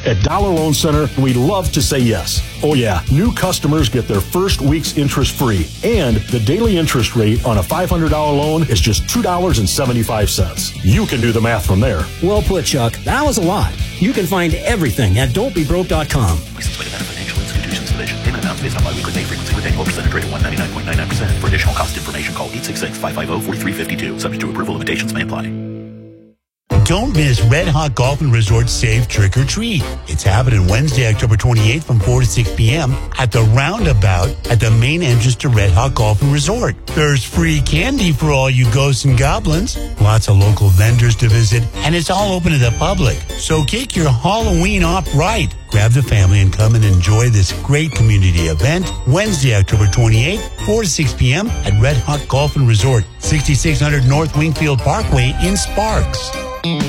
At Dollar Loan Center, we love to say yes. Oh yeah, new customers get their first week's interest free, and the daily interest rate on a $500 loan is just $2.75. You can do the math from there. Well put, Chuck. That was a lot. You can find everything at don'tbebroke.com. Licensed by the Nevada Financial Institutions Division. Payment amounts based on biweekly pay frequency with annual percentage rate of 199.99%. For additional cost information, call 866-550-4352. Subject to approval, limitations may apply. Don't miss Red Hot Golf and Resort Safe Trick or Treat. It's happening Wednesday, October 28th from 4 to 6 p.m. at the Roundabout at the main entrance to Red Hot Golf and Resort. There's free candy for all you ghosts and goblins, lots of local vendors to visit, and it's all open to the public. So kick your Halloween off right. Grab the family and come and enjoy this great community event Wednesday, October 28th, 4 to 6 p.m. at Red Hot Golf and Resort, 6600 North Wingfield Parkway in Sparks.